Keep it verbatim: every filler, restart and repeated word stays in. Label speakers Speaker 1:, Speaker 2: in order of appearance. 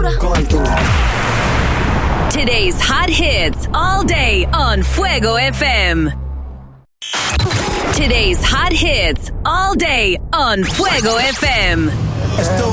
Speaker 1: Con tu.
Speaker 2: Today's hot hits all day on Fuego F M. Today's hot hits all day on Fuego F M.